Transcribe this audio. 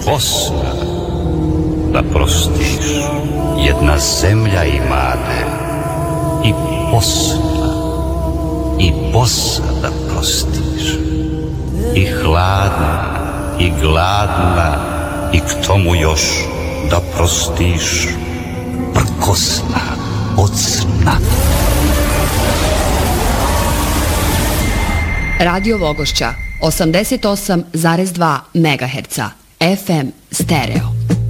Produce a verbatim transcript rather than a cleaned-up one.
prkosna da prostiš. Jedna zemlja imate i posna, i bosa da prostiš. I hladna, i gladna, i k tomu još da prostiš. Prkosna od sna. Radio Vogošća, osamdeset osam zarez dva megaherca, F M stereo.